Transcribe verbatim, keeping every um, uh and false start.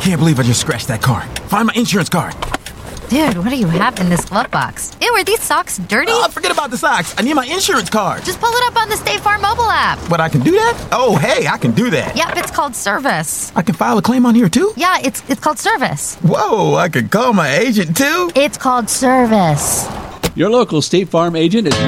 can't believe I just scratched that car. Find my insurance card. Dude, what do you have in this glove box? Ew, are these socks dirty? Oh, forget about the socks. I need my insurance card. Just pull it up on the State Farm mobile app. But I can do that? Oh, hey, I can do that. Yep, it's called service. I can file a claim on here, too? Yeah, it's it's called service. Whoa, I can call my agent, too? It's called service. Your local State Farm agent is